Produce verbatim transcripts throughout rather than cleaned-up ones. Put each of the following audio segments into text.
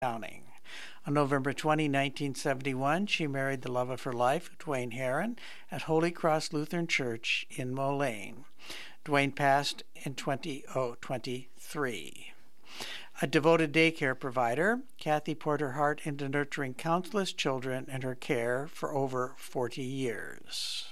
Downing. On November twentieth, nineteen seventy-one, she married the love of her life, Dwayne Herron, at Holy Cross Lutheran Church in Moline. Dwayne passed in two thousand twenty-three. A devoted daycare provider, Kathy poured her heart into nurturing countless children in her care for over forty years.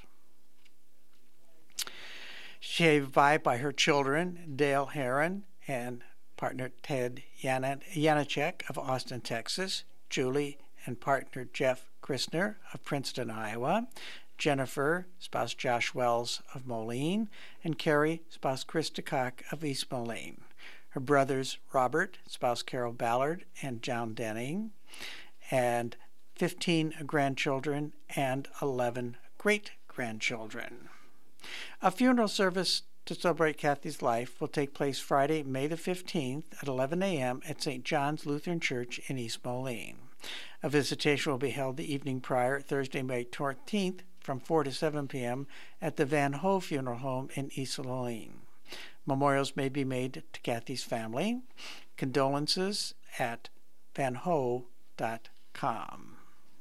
She is survived by her children, Dale Herron and partner Ted Yanachek of Austin, Texas, Julie and partner Jeff Christner of Princeton, Iowa, Jennifer, spouse Josh Wells of Moline, and Carrie, spouse Krista Cock of East Moline. Her brothers Robert, spouse Carol Ballard, and John Denning, and fifteen grandchildren and eleven great-grandchildren. A funeral service to celebrate Kathy's life will take place Friday, May the fifteenth at eleven a.m. at Saint John's Lutheran Church in East Moline. A visitation will be held the evening prior, Thursday, May fourteenth, from four to seven p.m. at the Van Ho Funeral Home in East Moline. Memorials may be made to Kathy's family. Condolences at van ho dot com.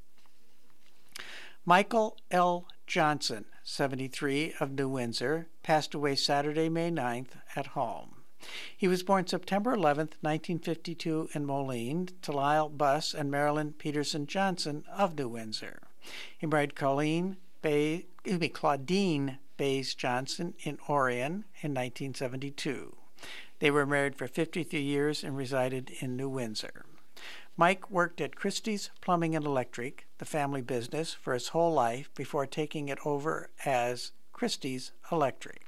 Michael L. Johnson, seventy-three, of New Windsor, passed away Saturday, May ninth, at home. He was born September eleventh, nineteen fifty-two, in Moline to Lyle Buss and Marilyn Peterson Johnson of New Windsor. He married Colleen Bay, excuse me, Claudine Bays Johnson in Orion in nineteen seventy-two. They were married for fifty-three years and resided in New Windsor. Mike worked at Christie's Plumbing and Electric, the family business, for his whole life before taking it over as Christie's Electric.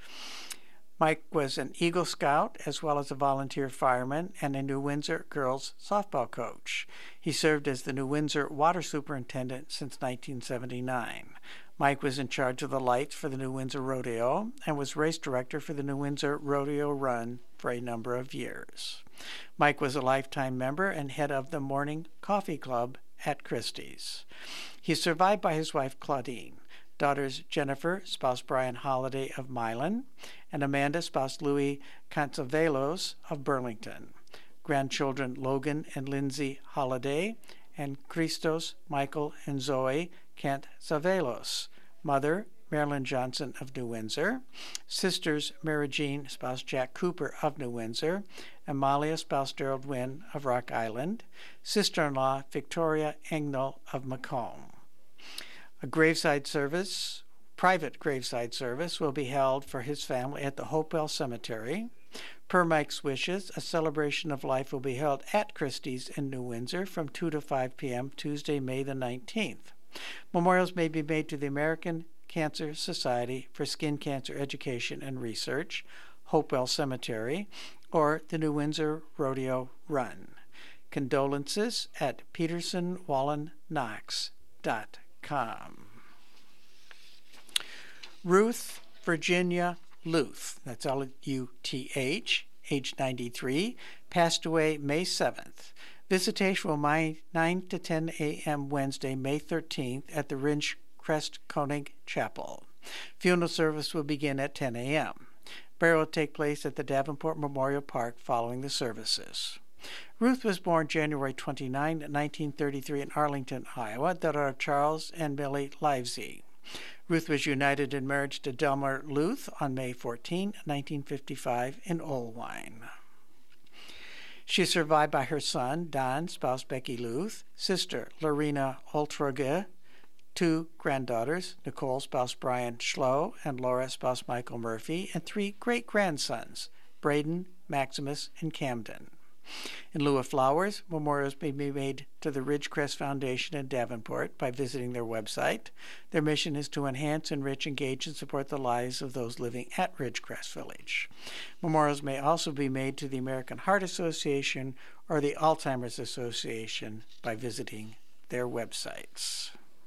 Mike was an Eagle Scout as well as a volunteer fireman and a New Windsor girls softball coach. He served as the New Windsor water superintendent since nineteen seventy-nine. Mike was in charge of the lights for the New Windsor Rodeo and was race director for the New Windsor Rodeo Run for a number of years. Mike was a lifetime member and head of the Morning Coffee Club at Christie's. He is survived by his wife Claudine, daughters Jennifer, spouse Brian Holliday of Milan, and Amanda, spouse Louis Consavelos of Burlington. Grandchildren Logan and Lindsay Holliday, and Christos, Michael, and Zoe Consavelos. Mother, Marilyn Johnson of New Windsor. Sisters, Mary Jean, spouse Jack Cooper of New Windsor. Amalia, spouse Gerald Wynn of Rock Island. Sister-in-law, Victoria Engnell of Macomb. A graveside service, private graveside service, will be held for his family at the Hopewell Cemetery. Per Mike's wishes, a celebration of life will be held at Christie's in New Windsor from two to five p.m. Tuesday, May the nineteenth. Memorials may be made to the American Cancer Society for Skin Cancer Education and Research, Hopewell Cemetery, or the New Windsor Rodeo Run. Condolences at peterson wallen knox dot com. Ruth Virginia Luth, that's L U T H, age ninety-three, passed away May seventh. Visitation will be nine to ten a.m. Wednesday, May thirteenth at the Ridgecrest Koenig Chapel. Funeral service will begin at ten a.m. Burial will take place at the Davenport Memorial Park following the services. Ruth was born January twenty-ninth, nineteen thirty-three in Arlington, Iowa, daughter of Charles and Millie Livesey. Ruth was united in marriage to Delmer Luth on May fourteenth, nineteen fifty-five in Olwine. She is survived by her son, Don, spouse Becky Luth, sister Lorena Oltroge, two granddaughters, Nicole, spouse Brian Schlow, and Laura, spouse Michael Murphy, and three great-grandsons, Braden, Maximus, and Camden. In lieu of flowers, memorials may be made to the Ridgecrest Foundation in Davenport by visiting their website. Their mission is to enhance, enrich, engage, and support the lives of those living at Ridgecrest Village. Memorials may also be made to the American Heart Association or the Alzheimer's Association by visiting their websites.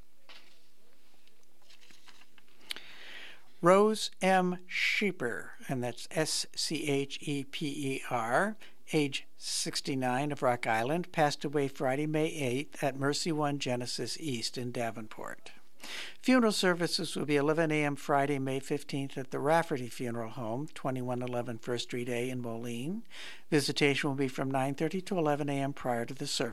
Rose M. Sheeper, and that's S C H E P E R, age sixty-nine, of Rock Island, passed away Friday, May eighth at Mercy One Genesis East in Davenport. Funeral services will be eleven a.m. Friday, May fifteenth at the Rafferty Funeral Home, twenty-one eleven First Street A in Moline. Visitation will be from nine thirty to eleven a.m. prior to the service.